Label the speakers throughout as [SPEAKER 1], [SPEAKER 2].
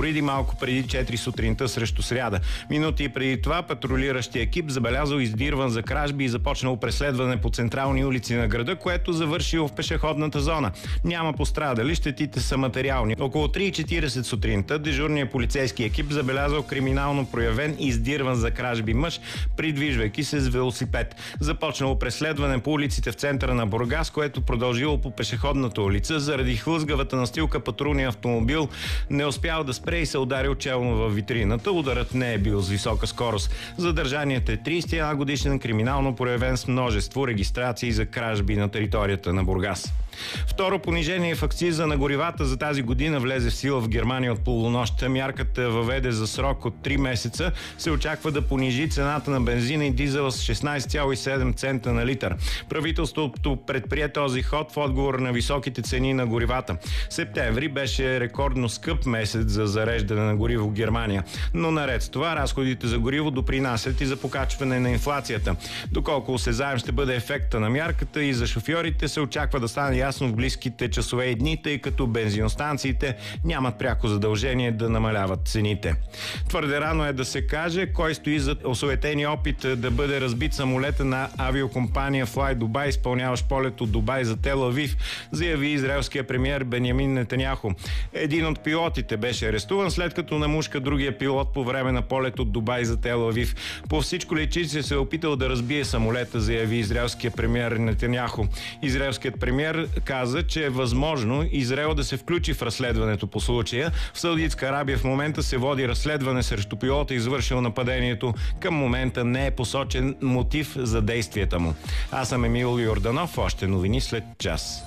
[SPEAKER 1] Кокориди малко преди 4 сутринта срещу сряда. Минути преди това патрулиращия екип забелязал издирван за кражби и започнал преследване по централни улици на града, което завършило в пешеходната зона. Няма пострадали, щетите са материални. Около 3:40 сутринта дежурният полицейски екип забелязал криминално проявен и издирван за кражби мъж, придвижвайки се с велосипед. Започнало преследване по улиците в центъра на Бургас, което продължило по пешеходната улица. Заради хлъзгавата настилка патрулния автомобил не успял да спре и се ударил челно във витрината. Ударът не е бил с висока скорост. Задържаният е 31 годишен, криминално проявен с множество регистрации за кражби на територията на Бургас. Второ понижение в акциза на горивата за тази година влезе в сила в Германия от полунощта. Мярката въведе за срок от 3 месеца. Се очаква да понижи цената на бензина и дизела с 16,7 цента на литър. Правителството предприе този ход в отговор на високите цени на горивата. Септември беше рекордно скъп месец за зареждане на гориво в Германия. Но наред с това, разходите за гориво допринасят и за покачване на инфлацията. Доколко осезаем ще бъде ефекта на мярката и за шофьорите, се очаква да стане ясно в близките часове и дни, тъй като бензиностанциите нямат пряко задължение да намаляват цените. Твърде рано е да се каже кой стои за осуетения опит да бъде разбит самолета на авиокомпания Fly Dubai, изпълняващ полет от Дубай за Тел Авив, заяви израелския премиер Бенямин Нетаняху. Един от пилотите беше арестуван, след като намушка другия пилот по време на полет от Дубай за Тел Авив. По всичко личи, че се е опитал да разбие самолета, заяви израелския премиер Нетаняху. Израелският премиер каза, че е възможно Израел да се включи в разследването по случая. В Саудитска Арабия в момента се води разследване срещу пилота, извършил нападението. Към момента не е посочен мотив за действията му. Аз съм Емил Йорданов. Още новини след час.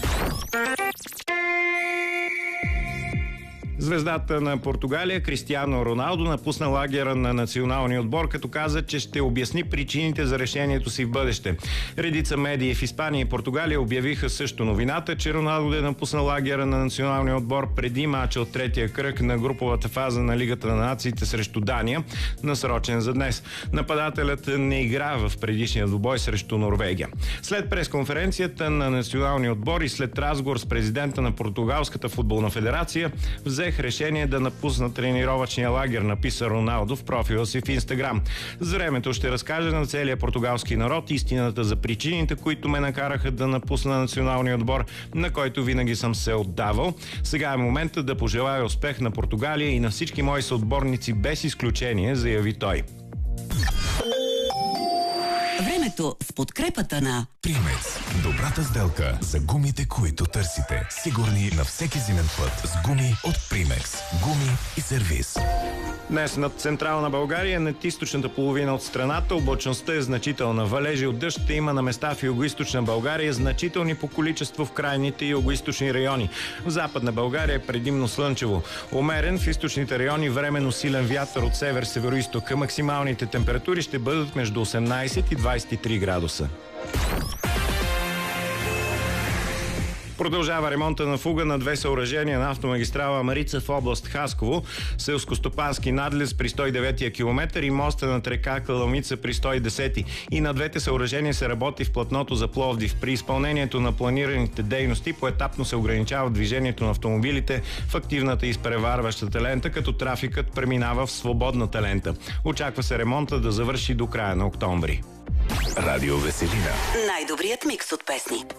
[SPEAKER 1] Звездата на Португалия Кристиано Роналдо напусна лагера на националния отбор, като каза, че ще обясни причините за решението си в бъдеще. Редица медии в Испания и Португалия обявиха също новината, че Роналдо е напуснал лагера на националния отбор преди мача от третия кръг на груповата фаза на Лигата на нациите срещу Дания, насрочен за днес. Нападателят не игра в предишния двубой срещу Норвегия. След пресконференцията на националния отбор и след разговор с президента на Португалската футболна федерация, взех решение да напусна тренировъчния лагер, написа Роналдо в профила си в Инстаграм. С времето ще разкажа на целия португалски народ истината за причините, които ме накараха да напусна националния отбор, на който винаги съм се отдавал. Сега е момента да пожелая успех на Португалия и на всички мои съотборници без изключение, заяви той.
[SPEAKER 2] Времето с подкрепата на
[SPEAKER 3] Примекс. Добрата сделка за гумите, които търсите. Сигурни на всеки зимен път с гуми от Примекс. Гуми и сервиз.
[SPEAKER 1] Днес над централна България, над източната половина от страната, облачността е значителна. Валежи от дъжд ще има на места в югоизточна България, значителни по количество в крайните и югоизточни райони. В западна България е предимно слънчево. Умерен в източните райони временно силен вятър от север-североизтока. Максималните температури ще бъдат между 18 и 23 градуса. Продължава ремонта на фуга на две съоръжения на автомагистрала Марица в област Хасково, селскостопански надлез при 109-я километър и моста над река Каламица при 110-ти. И на двете съоръжения се работи в платното за Пловдив. При изпълнението на планираните дейности поетапно се ограничава движението на автомобилите в активната изпреварващата лента, като трафикът преминава в свободната лента. Очаква се ремонта да завърши до края на октомври.
[SPEAKER 3] Радио Веселина.
[SPEAKER 2] най-добрият микс от песни.